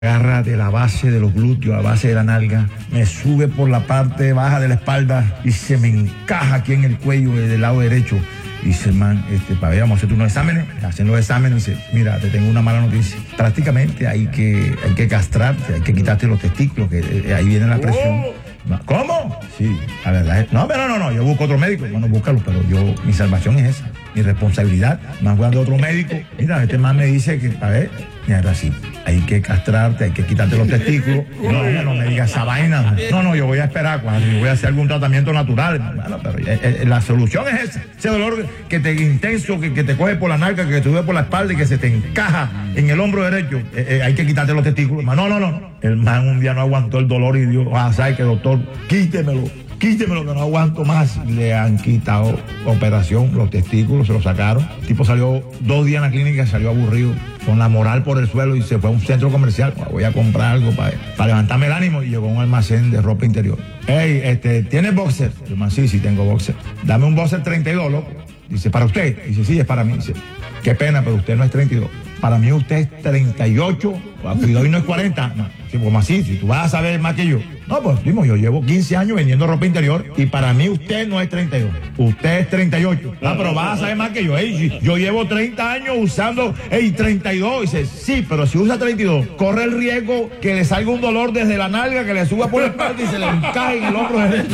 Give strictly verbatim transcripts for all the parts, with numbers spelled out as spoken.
Agarra de la base de los glúteos, la base de la nalga, me sube por la parte baja de la espalda y se me encaja aquí en el cuello del lado derecho. Y dice, man, este, para ver, vamos a hacer unos exámenes. Hacen los exámenes y dice, mira, te tengo una mala noticia. Prácticamente hay que, hay que castrarte, hay que quitarte los testículos, que eh, ahí viene la presión. Oh. ¿Cómo? Sí, la verdad es. No, pero no, no, yo busco otro médico. Bueno, búscalo, pero yo, mi salvación es esa, mi responsabilidad. Más cuando otro médico, mira, este man me dice que, a ver, mira, así, hay que castrarte, hay que quitarte los testículos. No, no, no me digas esa vaina. No, no, yo voy a esperar, cuando yo voy a hacer algún tratamiento natural. Bueno, pero eh, eh, la solución es esa. Ese dolor que te intenso, que, que te coge por la nalga, que te sube por la espalda y que se te encaja en el hombro derecho. Eh, eh, hay que quitarte los testículos. No, no, no. El man un día no aguantó el dolor y dijo, ah, ¿sabes qué, doctor? Quítemelo. Quítemelo que no aguanto más. Le han quitado operación, los testículos, se los sacaron. El tipo salió dos días en la clínica, salió aburrido, con la moral por el suelo y se fue a un centro comercial. Voy a comprar algo para, para levantarme el ánimo y llegó a un almacén de ropa interior. Hey, este, ¿tienes boxer? Yo, man, sí, sí tengo boxer. Dame un boxer treinta y dos, loco. Dice, ¿para usted? Dice, sí, es para mí. Dice, qué pena, pero usted no es treinta y dos. Para mí usted es treinta y ocho. Cuidado y no es cuarenta. No, sí, como así, si tú vas a saber más que yo. No, pues, primo, yo llevo quince años vendiendo ropa interior y para mí usted no es treinta y dos. Usted es treinta y ocho. Ah, pero vas a saber más que yo. Ey, yo llevo treinta años usando, ey, treinta y dos. Dice, sí, pero si usa treinta y dos, corre el riesgo que le salga un dolor desde la nalga, que le suba por la espalda y se le encaje en el hombro derecho.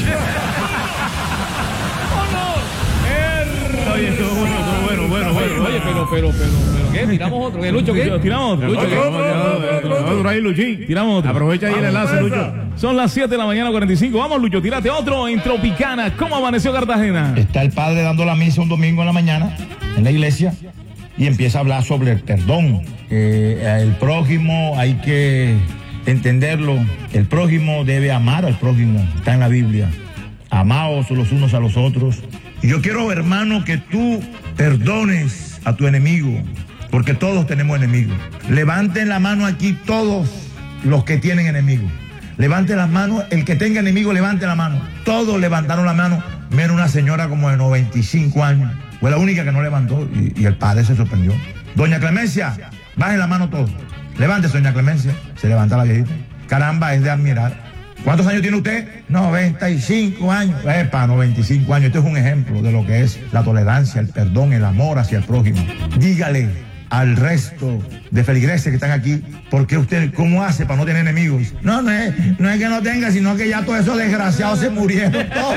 Oye, estuvo bueno, estuvo bueno, bueno, bueno. Oye, pero, pero, pero, pero, ¿qué? ¿Tiramos otro? ¿Qué, Lucho, qué? ¿Tiramos otro? Lucho, otro, otro, otro, otro ahí, Luchín. Tiramos otro. Aprovecha ahí el enlace, Lucho. Son las siete de la mañana, cuarenta y cinco. Vamos, Lucho, tírate otro en Tropicana. ¿Cómo amaneció Cartagena? Está el padre dando la misa un domingo en la mañana en la iglesia y empieza a hablar sobre el perdón. Eh, el prójimo hay que entenderlo. El prójimo debe amar al prójimo. Está en la Biblia. Amaos los unos a los otros. Y yo quiero, hermano, que tú perdones a tu enemigo, porque todos tenemos enemigos. Levanten la mano aquí todos los que tienen enemigos. Levanten las manos, el que tenga enemigo, levante la mano. Todos levantaron la mano, menos una señora como de noventa y cinco años. Fue la única que no levantó y, y el padre se sorprendió. Doña Clemencia, bajen la mano todos. Levántese, doña Clemencia. Se levanta la viejita. Caramba, es de admirar. ¿Cuántos años tiene usted? noventa y cinco años. Epa, noventa y cinco años. Este es un ejemplo de lo que es la tolerancia, el perdón, el amor hacia el prójimo. Dígale al resto de feligreses que están aquí, ¿por qué usted, cómo hace para no tener enemigos? No, no es, no es que no tenga, sino que ya todos esos desgraciados se murieron todos.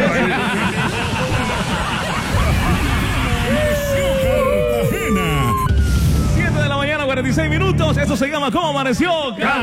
siete de la mañana, cuarenta y seis minutos. Eso se llama ¿Cómo amaneció?